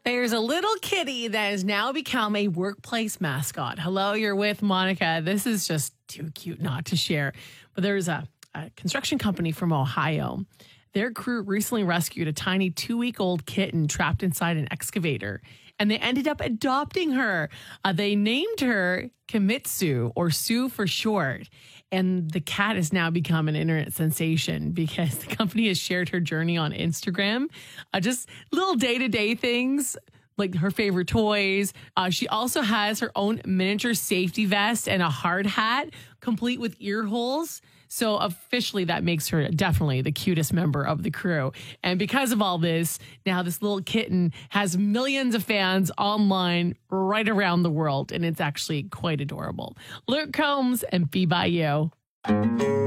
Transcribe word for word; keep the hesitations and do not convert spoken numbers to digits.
There's a little kitty that has now become a workplace mascot. Hello, you're with Monica. This is just too cute not to share. But there's a, a construction company from Ohio. Their crew recently rescued a tiny two-week-old kitten trapped inside an excavator, and they ended up adopting her. Uh, they named her Kimitsu, or Sue for short. And the cat has now become an internet sensation because the company has shared her journey on Instagram. Uh, just little day-to-day things like her favorite toys. Uh, she also has her own miniature safety vest and a hard hat, complete with ear holes. So officially, that makes her definitely the cutest member of the crew. And because of all this, now this little kitten has millions of fans online right around the world. And it's actually quite adorable. Luke Combs and Be By You.